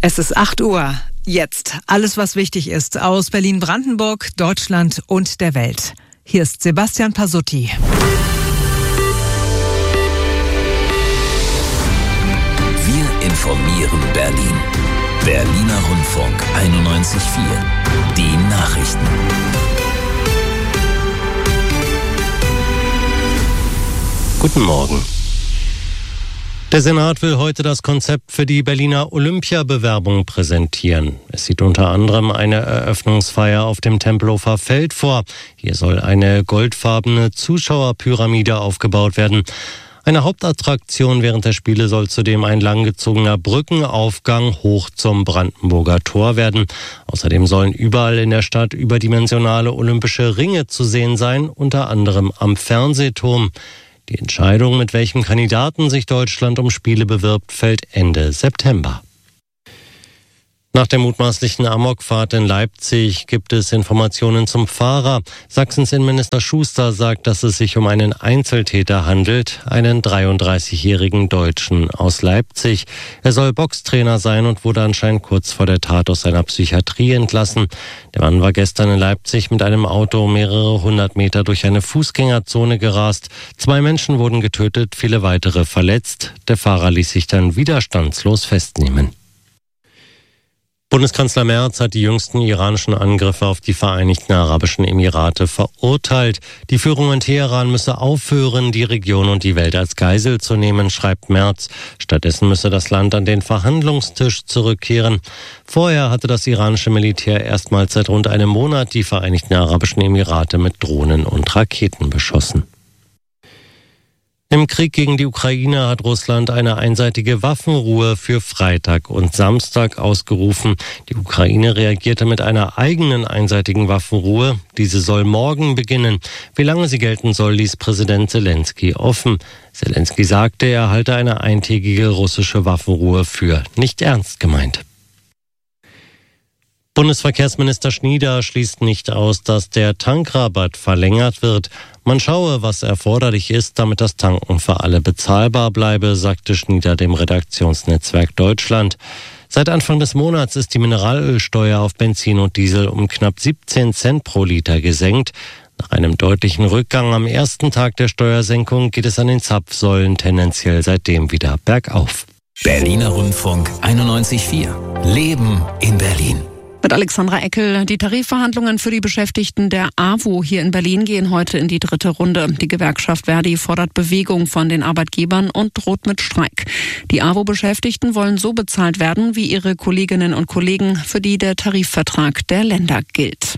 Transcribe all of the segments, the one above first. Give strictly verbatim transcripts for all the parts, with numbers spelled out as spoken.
Es ist acht Uhr. Jetzt alles, was wichtig ist aus Berlin-Brandenburg, Deutschland und der Welt. Hier ist Sebastian Pasutti. Wir informieren Berlin. Berliner Rundfunk einundneunzig Komma vier. Die Nachrichten. Guten Morgen. Der Senat will heute das Konzept für die Berliner Olympiabewerbung präsentieren. Es sieht unter anderem eine Eröffnungsfeier auf dem Tempelhofer Feld vor. Hier soll eine goldfarbene Zuschauerpyramide aufgebaut werden. Eine Hauptattraktion während der Spiele soll zudem ein langgezogener Brückenaufgang hoch zum Brandenburger Tor werden. Außerdem sollen überall in der Stadt überdimensionale olympische Ringe zu sehen sein, unter anderem am Fernsehturm. Die Entscheidung, mit welchem Kandidaten sich Deutschland um Spiele bewirbt, fällt Ende September. Nach der mutmaßlichen Amokfahrt in Leipzig gibt es Informationen zum Fahrer. Sachsens Innenminister Schuster sagt, dass es sich um einen Einzeltäter handelt, einen dreiunddreißigjährigen Deutschen aus Leipzig. Er soll Boxtrainer sein und wurde anscheinend kurz vor der Tat aus seiner Psychiatrie entlassen. Der Mann war gestern in Leipzig mit einem Auto mehrere hundert Meter durch eine Fußgängerzone gerast. Zwei Menschen wurden getötet, viele weitere verletzt. Der Fahrer ließ sich dann widerstandslos festnehmen. Bundeskanzler Merz hat die jüngsten iranischen Angriffe auf die Vereinigten Arabischen Emirate verurteilt. Die Führung in Teheran müsse aufhören, die Region und die Welt als Geisel zu nehmen, schreibt Merz. Stattdessen müsse das Land an den Verhandlungstisch zurückkehren. Vorher hatte das iranische Militär erstmals seit rund einem Monat die Vereinigten Arabischen Emirate mit Drohnen und Raketen beschossen. Im Krieg gegen die Ukraine hat Russland eine einseitige Waffenruhe für Freitag und Samstag ausgerufen. Die Ukraine reagierte mit einer eigenen einseitigen Waffenruhe. Diese soll morgen beginnen. Wie lange sie gelten soll, ließ Präsident Zelensky offen. Zelensky sagte, er halte eine eintägige russische Waffenruhe für nicht ernst gemeint. Bundesverkehrsminister Schnieder schließt nicht aus, dass der Tankrabatt verlängert wird. Man schaue, was erforderlich ist, damit das Tanken für alle bezahlbar bleibe, sagte Schnieder dem Redaktionsnetzwerk Deutschland. Seit Anfang des Monats ist die Mineralölsteuer auf Benzin und Diesel um knapp siebzehn Cent pro Liter gesenkt. Nach einem deutlichen Rückgang am ersten Tag der Steuersenkung geht es an den Zapfsäulen tendenziell seitdem wieder bergauf. Berliner Rundfunk einundneunzig Komma vier. Leben in Berlin. Mit Alexandra Eckel. Die Tarifverhandlungen für die Beschäftigten der A W O hier in Berlin gehen heute in die dritte Runde. Die Gewerkschaft Verdi fordert Bewegung von den Arbeitgebern und droht mit Streik. Die A W O-Beschäftigten wollen so bezahlt werden wie ihre Kolleginnen und Kollegen, für die der Tarifvertrag der Länder gilt.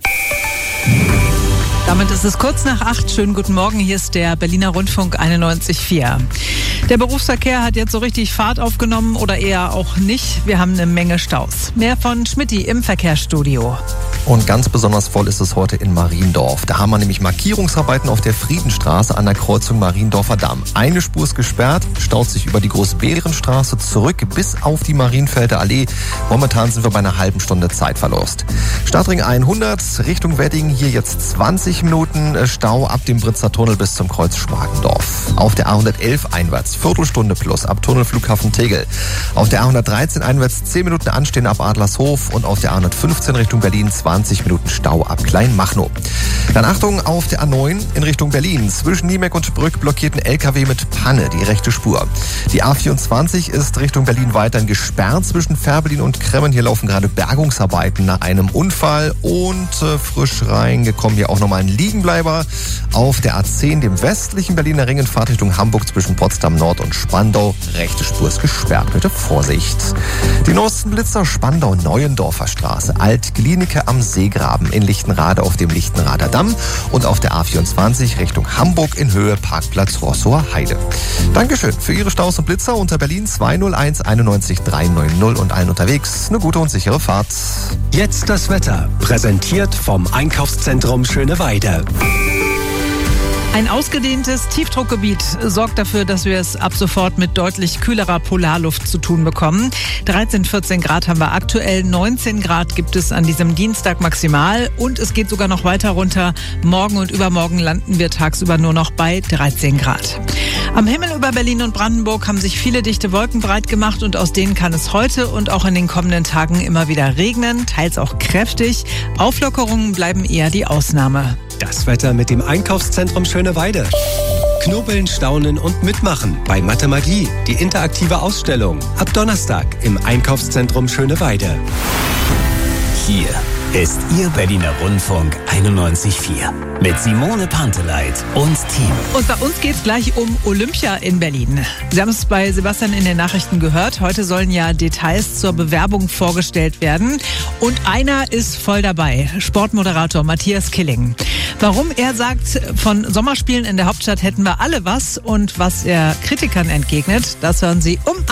Damit ist es kurz nach acht. Schönen guten Morgen, hier ist der Berliner Rundfunk einundneunzig Komma vier. Der Berufsverkehr hat jetzt so richtig Fahrt aufgenommen oder eher auch nicht. Wir haben eine Menge Staus. Mehr von Schmitty im Verkehrsstudio. Und ganz besonders voll ist es heute in Mariendorf. Da haben wir nämlich Markierungsarbeiten auf der Friedenstraße an der Kreuzung Mariendorfer Damm. Eine Spur ist gesperrt, staut sich über die Großbeerenstraße zurück bis auf die Marienfelder Allee. Momentan sind wir bei einer halben Stunde Zeitverlust. Stadtring hundert Richtung Wedding, hier jetzt zwanzig Minuten Stau ab dem Britzer Tunnel bis zum Kreuz Schmargendorf. Auf der A hundertelf einwärts Viertelstunde plus ab Tunnel Flughafen Tegel. Auf der A hundertdreizehn einwärts zehn Minuten Anstehen ab Adlershof und auf der A hundertfünfzehn Richtung Berlin zwanzig Minuten Stau ab Kleinmachnow. Dann Achtung auf der A neun in Richtung Berlin. Zwischen Niemek und Brück blockierten L K W mit Panne die rechte Spur. Die A vierundzwanzig ist Richtung Berlin weiterhin gesperrt zwischen Fährberlin und Kremmen. Hier laufen gerade Bergungsarbeiten nach einem Unfall und äh, frisch reingekommen hier auch nochmal ein Liegenbleiber auf der A zehn, dem westlichen Berliner Ring in Fahrtrichtung Hamburg zwischen Potsdam Nord und Spandau. Rechte Spur ist gesperrt, bitte Vorsicht. Die neuesten Blitzer Spandau-Neuendorfer Straße, Alt-Glienicke am Seegraben in Lichtenrade auf dem Lichtenrader Damm und auf der A vierundzwanzig Richtung Hamburg in Höhe Parkplatz Rossower Heide. Dankeschön für Ihre Staus und Blitzer unter Berlin zwei null eins einundneunzig dreihundertneunzig und allen unterwegs. Eine gute und sichere Fahrt. Jetzt das Wetter, präsentiert vom Einkaufszentrum Schöneweide. Ein ausgedehntes Tiefdruckgebiet sorgt dafür, dass wir es ab sofort mit deutlich kühlerer Polarluft zu tun bekommen. dreizehn, vierzehn Grad haben wir aktuell, neunzehn Grad gibt es an diesem Dienstag maximal und es geht sogar noch weiter runter. Morgen und übermorgen landen wir tagsüber nur noch bei dreizehn Grad. Am Himmel über Berlin und Brandenburg haben sich viele dichte Wolken breit gemacht und aus denen kann es heute und auch in den kommenden Tagen immer wieder regnen, teils auch kräftig. Auflockerungen bleiben eher die Ausnahme. Das Wetter mit dem Einkaufszentrum Schöneweide. Knubbeln, staunen und mitmachen bei Mathe Magie, die interaktive Ausstellung. Ab Donnerstag im Einkaufszentrum Schöneweide. Hier ist Ihr Berliner Rundfunk einundneunzig Komma vier mit Simone Panteleit und Team. Und bei uns geht es gleich um Olympia in Berlin. Sie haben es bei Sebastian in den Nachrichten gehört. Heute sollen ja Details zur Bewerbung vorgestellt werden. Und einer ist voll dabei. Sportmoderator Matthias Killing. Warum er sagt, von Sommerspielen in der Hauptstadt hätten wir alle was und was er Kritikern entgegnet, das hören Sie um